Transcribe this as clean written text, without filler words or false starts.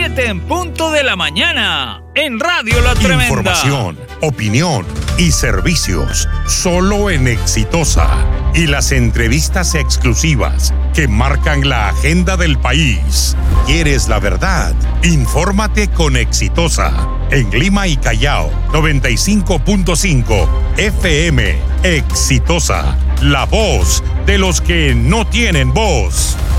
7 en punto de la mañana, en Radio La Tremenda. Información, opinión y servicios, solo en Exitosa. Y las entrevistas exclusivas que marcan la agenda del país. ¿Quieres la verdad? Infórmate con Exitosa. En Lima y Callao, 95.5 FM. Exitosa, la voz de los que no tienen voz.